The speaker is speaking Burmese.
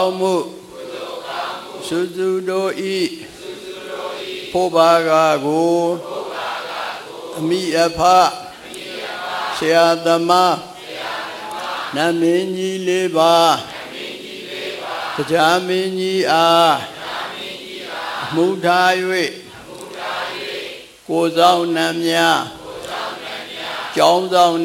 င်းမှုစုစုတို့ဤဖို့ပါကကိုအမိအဖဆရာသမားနတ်မင်းကြီးလေးပါတရားမင်းကြီးအားအမှုထား၍ကိုယ်ဆောင်နှံများကျောင်းဆောင်